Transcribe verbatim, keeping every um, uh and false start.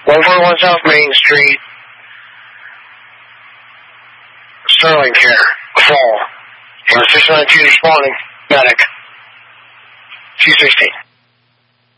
one forty-one South Main Street, Sterling Care, Fall. And six nine two responding, medic, two sixteen.